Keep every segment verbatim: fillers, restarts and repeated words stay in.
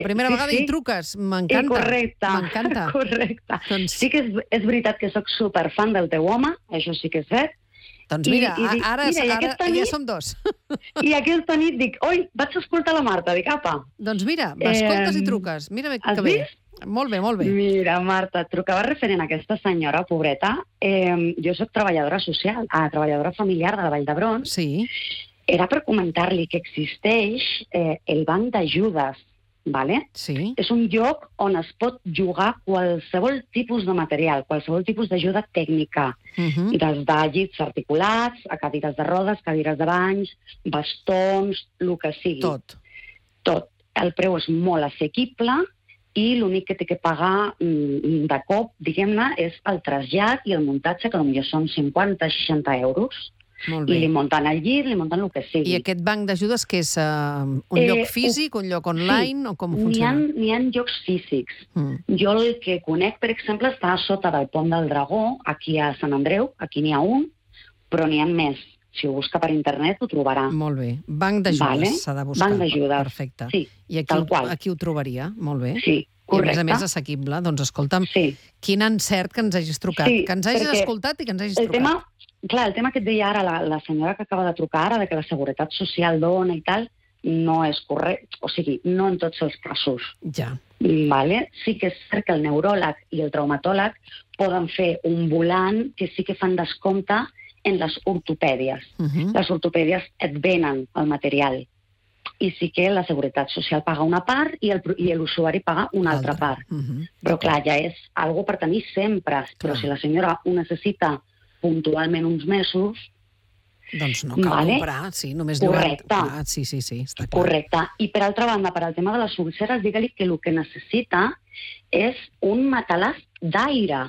primera sí, vegada sí. hi truques. M'encanta. Correcte, M'encanta. correcte. Doncs... Sí que és, és veritat que sóc superfan del teu home, això sí que és cert. Doncs mira, I, i dic, ara, mira, i ara aquesta nit, ja som dos. I aquesta nit dic, oi, vaig escoltar la Marta, dic, apa. Doncs mira, m'escoltes Eh, i truques. Mira bé, has que bé. vist? Molt bé, molt bé. Mira, Marta, et trucava referent a aquesta senyora, pobreta. Eh, jo sóc treballadora social, ah, treballadora familiar de la Vall d'Hebron. Sí. Era per comentar-li que existeix eh, el banc d'ajudes, ¿vale? Sí. És un lloc on es pot jugar qualsevol tipus de material, qualsevol tipus d'ajuda tècnica, Uh -huh. des de llits articulats, a cadires de rodes, cadires de banys, bastons, el que sigui. Tot. Tot. El preu és molt assequible i l'únic que té que pagar mm, de cop, diguem-ne, és el trasllat i el muntatge, que potser són cinquanta seixanta euros. Molt I bé. li munten el llit, li munten el que sigui. I aquest banc d'ajudes que és uh, un Eh, lloc físic, un lloc online, sí, o com N'hi ha, funciona? n'hi ha llocs físics. Mm. Jo el que conec, per exemple, està a sota del Pont del Dragó, aquí a Sant Andreu, aquí n'hi ha un, però n'hi ha més. Si ho busca per internet ho trobarà. Molt bé. Banc d'ajudes Vale. s'ha de buscar. Banc d'ajudes. Perfecte. Sí, I aquí, tal qual. aquí ho trobaria. Molt bé. Sí, I a més correcte. a més assequible. Doncs escolta'm, Sí. quin encert que ens hagis trucat. Sí, que ens hagis perquè escoltat i que ens hagis El trucat. tema, clar, el tema que et deia ara la, la senyora que acaba de trucar ara, de que la Seguretat Social dona i tal, no és correcte. O sigui, no en tots els casos. Ja. Vale? Sí que és cert que el neuròleg i el traumatòleg poden fer un volant que sí que fan descompte en les ortopèdies. Uh -huh. Les ortopèdies et venen el material i sí que la Seguretat Social paga una part i el- i l'usuari paga una altra part. Uh -huh. Però clar, ja és algo per tenir sempre. Però Clar. si la senyora ho necessita puntualment uns mesos, Doncs no cal Vale. comprar, sí, només Correcte. llogar. Ah, sí, sí, sí, està clar. correcte. I per altra banda, per al tema de les ulceres, digue-li que el que necessita és un matalàs d'aire.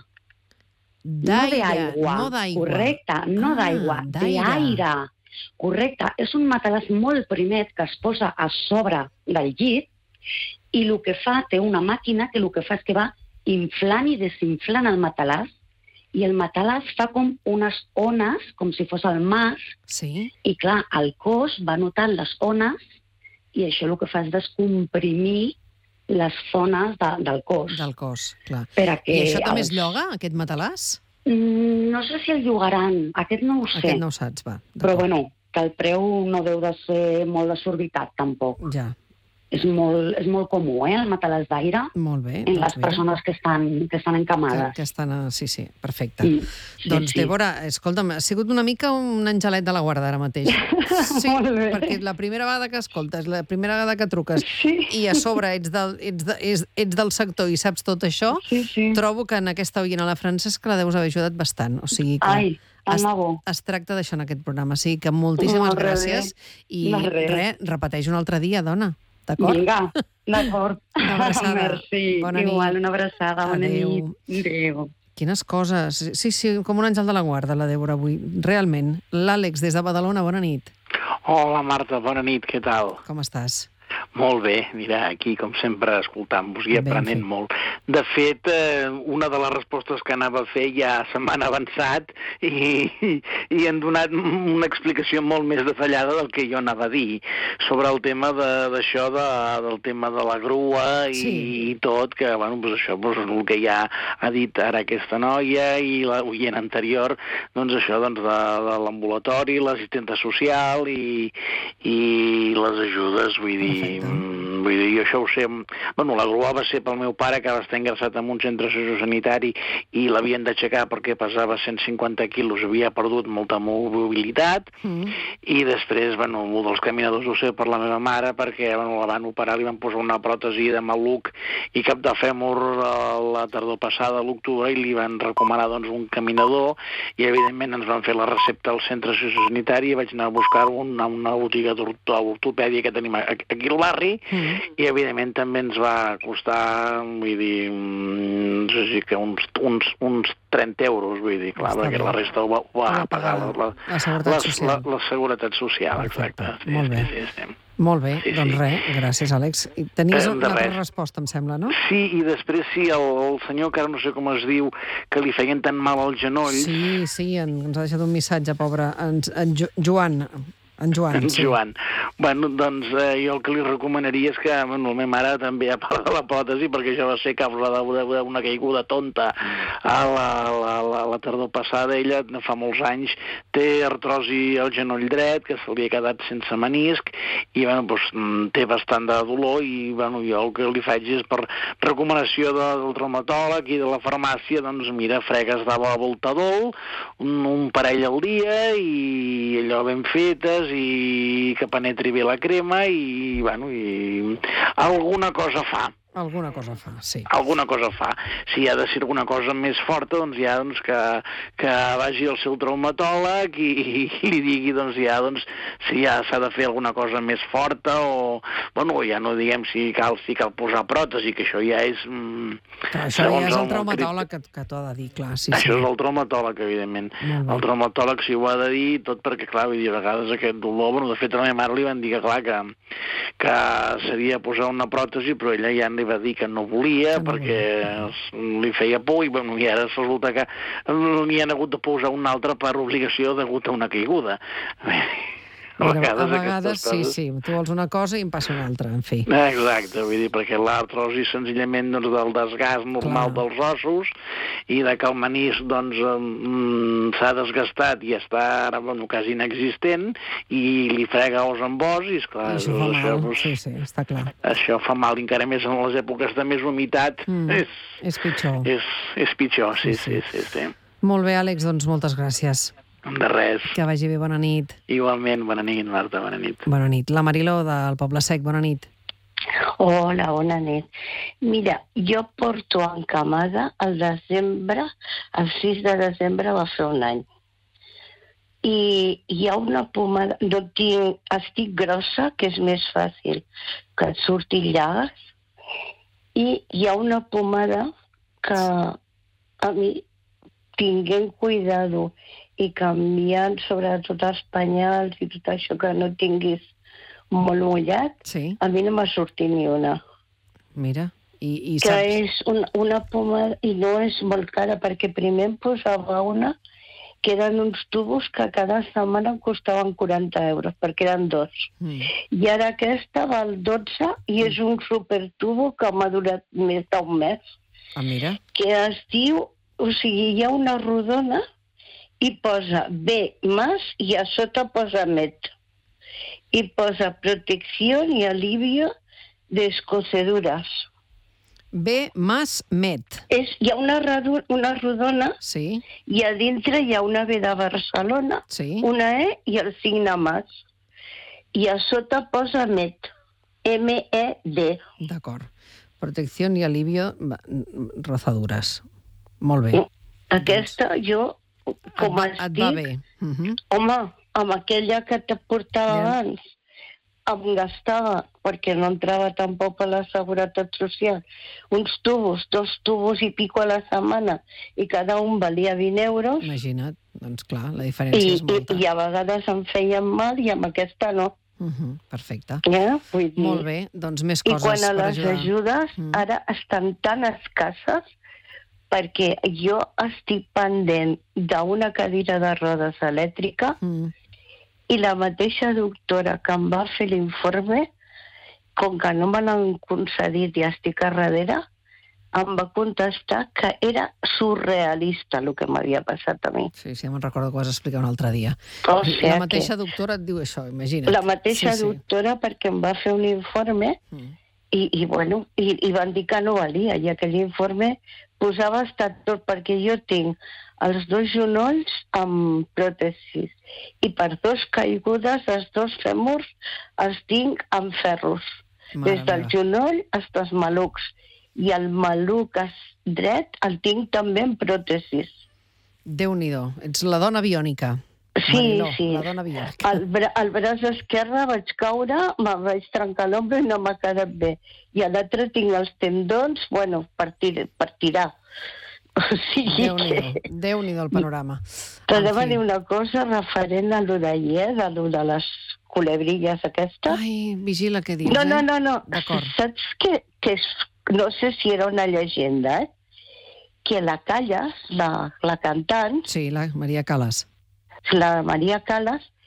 D'aire, no d'aigua. no d'aigua. Correcte, no Ah, d'aigua, d'aire. d'aire. Correcte, és un matalàs molt primet que es posa a sobre del llit i el que fa, té una màquina que el que fa és que va inflant i desinflant el matalàs i el matalàs fa com unes ones, com si fos el mas, Sí. i clar, el cos va notant les ones i això el que fa és descomprimir les zones de, del cos. Del cos, clar. Per a que I això també els- es lloga, aquest matalàs? Mm, No sé si el llogaran, aquest no ho sé. Aquest no ho saps, va. Però d'acord. bueno, que el preu no deu de ser molt desorbitat, tampoc. Ja, És molt, és molt comú, eh, el matalàs d'aire, molt bé. en doncs les mira, persones que estan, que estan que, encamades. que estan a... Sí, sí, perfecte. Mm, sí, Doncs, sí. Débora, escolta'm, ha sigut una mica un angelet de la guarda ara mateix. Sí, Molt bé. perquè la primera vegada que escoltes, la primera vegada que truques, Sí. i a sobre ets del, ets, de, ets, ets del sector i saps tot això, Sí, sí. trobo que en aquesta oient a la Francesc la deus haver ajudat bastant. O sigui que Ai, tan es, maco. es tracta d'això en aquest programa. O sigui que moltíssimes No, res, gràcies. I de res. res, repeteix un altre dia, dona. D'acord? Vinga, d'acord. Una abraçada. Merci. Bona Igual, nit. una abraçada. Bona Adéu. nit. Adéu. Quines coses. Sí, sí, com un àngel de la guarda, la Débora, avui. Realment. L'Àlex, des de Badalona, bona nit. Hola, Marta, bona nit, què tal? Com estàs? Molt bé, mira, aquí, com sempre, escoltant-vos i Ben aprenent fet. molt. De fet, eh, una de les respostes que anava a fer ja se m'han avançat i, i, i han donat una explicació molt més detallada del que jo anava a dir sobre el tema de- d'això, de, del tema de la grua i, Sí. i tot, que, bueno, doncs això, doncs, el que ja ha dit ara aquesta noia i la oient anterior, doncs això, doncs, de, de l'ambulatori, l'assistenta social i, i les ajudes, vull dir, Perfecte. mm, vull dir, jo això ho sé, bueno, la grua va ser pel meu pare, que va estar ingressat en un centre sociosanitari i l'havien d'aixecar perquè pesava cent cinquanta quilos, havia perdut molta mobilitat, Mm. i després, bueno, un dels caminadors ho sé per la meva mare, perquè bueno, la van operar, li van posar una pròtesi de maluc i cap de fèmur la tardor passada, a l'octubre, i li van recomanar doncs, un caminador, i evidentment ens van fer la recepta al centre sociosanitari i vaig anar a buscar un, a una botiga d'ortopèdia que tenim aquí al barri, Mm. i evidentment també ens va costar, vull dir, mm, no sé si que uns, uns, uns trenta euros, vull dir, clar, Està perquè bé. la resta ho va, ho va Ho va pagar pagar la, la Seguretat la, Social. La, la Seguretat Social, Perfecte, exacte. molt bé. Sí, sí, sí. Molt bé, Sí, sí. doncs res, gràcies, Àlex. I tenies Eh, de una altra res. resposta, em sembla, no? Sí, i després sí, el, el senyor, que ara no sé com es diu, que li feien tan mal als genolls. Sí, sí, en, ens ha deixat un missatge, pobre. Ens, en jo, Joan, En Joan, en sí. Joan. Bueno, doncs eh, jo el que li recomanaria és que, bueno, la meva mare també, a part de la pròtesi, perquè això va ser causa d'una caiguda tonta a la, la, la, la tardor passada, ella fa molts anys té artrosi al genoll dret, que se li ha quedat sense menisc, i bueno, doncs, té bastant de dolor, i bueno, jo el que li faig és per recomanació del traumatòleg i de la farmàcia, doncs mira, fregues de voltadol, un, un parell al dia, i allò ben fetes, i que penetri bé la crema, i, bueno, i alguna cosa fa. Alguna cosa fa, sí. Alguna cosa fa. Si ha de ser alguna cosa més forta, doncs ja doncs, que, que vagi al seu traumatòleg i, i, i li digui doncs, ja, doncs, si ja s'ha de fer alguna cosa més forta o, bueno, ja no diguem si cal, si cal posar pròtesi, que això ja és... Mm, Però això ja és el traumatòleg que, que t'ho ha de dir, clar. Sí, això sí. és el traumatòleg, evidentment. El traumatòleg sí ho ha de dir, tot perquè, clar, vull dir, a vegades aquest dolor... Bueno, de fet, a la meva mare li van dir que, clar, que, que seria posar una pròtesi, però ella ja li va dir que no volia, no perquè volia. Li feia por, i, bueno, i ara resulta que n'hi han hagut de posar una altra per obligació degut a una caiguda. A vegades, a vegades sí, sí, tu vols una cosa i em passa una altra, en fi. Exacte, vull dir, perquè l'artrosi senzillament doncs, del desgast normal Clar. dels ossos i de que el menisc doncs, mm, s'ha desgastat i està ara, bueno, quasi inexistent, i li frega os amb os, i esclar... I això fa mal, això, sí, sí, està clar. Això fa mal, encara més en les èpoques de més humitat. Mm, és, és pitjor. És, és pitjor, sí, sí, sí, sí, sí. Molt bé, Àlex, doncs moltes gràcies. De res. Que vagi bé, bona nit. Igualment, bona nit, Marta, bona nit. Bona nit. La Mariló, del Poble Sec, bona nit. Hola, bona nit. Mira, jo porto encamada al desembre, el sis de desembre va fer un any. I hi ha una pomada, no tinc, estic grossa, que és més fàcil que et surtin llagues, i hi ha una pomada que a mi, tinguent cuidado i canviant sobretot els penyals i tot això, que no tinguis molt mullat, sí. A mi no m'ha sortit ni una. Mira, i, i que saps... és una, una pomada, i no és molt cara, perquè primer em posava una que eren uns tubos que cada setmana em costaven quaranta euros, perquè eren dos. Mm. I ara aquesta val dotze i és un supertubo que m'ha durat més d'un mes. Ah, mira. Que es diu, o sigui, hi ha una rodona i posa B más i a sota posa met. I posa protecció i alivio de escoceduras. B más met. És, hi ha una, una rodona sí. I a dintre hi ha una B de Barcelona, sí. Una E i el signe más. I a sota posa met. M E D. D'acord. Protecció i alivio rozaduras. Molt bé. Aquesta jo, com et va, et va bé. Uh -huh. Home, amb aquella que te portava yeah. abans, em gastava, perquè no entrava tampoc a la Seguretat Social, uns tubos, dos tubos i pico a la setmana, i cada un valia vint euros. Imagina't, doncs clar, la diferència I, és molta. I, I a vegades em feien mal i amb aquesta no. Uh -huh, perfecte. Ja, vull dir... Molt bé, doncs més coses per ajudar. I quan a les ajudes mm. ara estan tan escasses, perquè jo estic pendent d'una cadira de rodes elèctrica mm. i la mateixa doctora que em va fer l'informe, com que no me l'han concedit i estic a darrere, em va contestar que era surrealista el que m'havia passat a mi. Sí, sí, me'n recordo que ho vas explicar un altre dia. O sigui la mateixa que... doctora et diu això, imagina't. La mateixa sí, doctora, sí. perquè em va fer un informe mm. i, i, bueno, i, i van dir que no valia, i aquell informe posava estat tot, perquè jo tinc els dos genolls amb pròtesis i per dos caigudes els dos fèmurs els tinc amb ferros. Mare des del meva. Genoll fins als malucs. I el maluc dret el tinc també en pròtesis. Déu-n'hi-do. Ets la dona biònica. Sí, Mariló, sí. La dona biònica. El, bra el braç esquerre vaig caure, me'n vaig trencar l'ombra i no m'ha quedat bé. I a l'altre tinc els tendons, bueno, per, tir per tirar. O sigui Déu-n'hi-do, que... Déu-n'hi-do el panorama. T'he de dir una cosa referent a lo d'ahir, a lo de les culebrilles aquestes. Ai, vigila què dius, no, eh? No, no, no. D'acord. Saps que, que és, no sé si era una llegenda, eh? Que la Callas, la, la cantant... Sí, la Maria Callas. La Maria Callas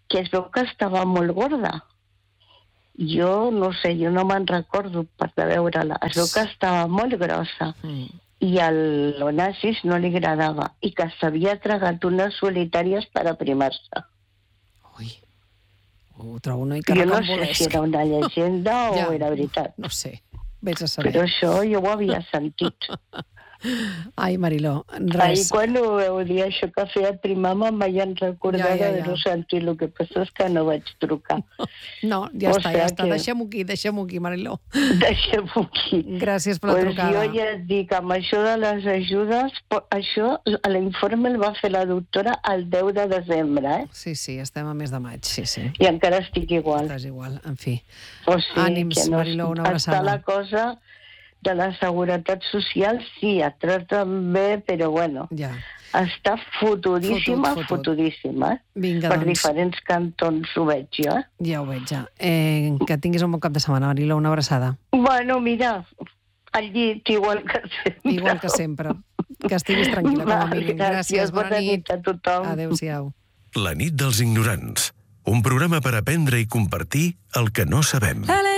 que es veu que estava molt gorda. Jo, no sé, jo no me'n recordo per de veure-la. Es veu que estava molt grossa. Mm. I a l'Onassis no li agradava. I que s'havia tragat unes solitàries per aprimar-se. Ui, ho trobo una mica jo no rocambolesc. sé si era una llegenda ja, o era veritat. No, no sé, vés a saber. Però això jo ho havia sentit. Ai, Mariló, res. Ahir quan ho veu dir això que feia primar me'n vaig recordar ja, ja, ja. de no sentir. El que passa és que no vaig trucar. No, ja o està, ja està. Que... Deixem-ho aquí, deixem-ho aquí, Mariló. Deixem-ho aquí. Gràcies per la pues trucada. Jo ja et dic, amb això de les ajudes, això, l'informe el va fer la doctora el deu de desembre, eh? Sí, sí, estem a mes de maig, sí, sí. I encara estic igual. Estàs igual, en fi. O sigui, ànims, no Mariló, una abraçada. Està la cosa de la seguretat social, sí, et traten bé, però bueno, ja. Està fotudíssima, fotut, fotut. fotudíssima. Vinga, per doncs. diferents cantons ho veig jo. Eh? Ja ho veig, ja. Eh, que tinguis un bon cap de setmana, Mariló, una abraçada. Bueno, mira, al llit, igual que sempre. Igual que sempre. Que estiguis tranquil·la, com a mínim. Gràcies, bona, bona nit. nit a tothom. Adéu-siau. La nit dels ignorants. Un programa per aprendre i compartir el que no sabem.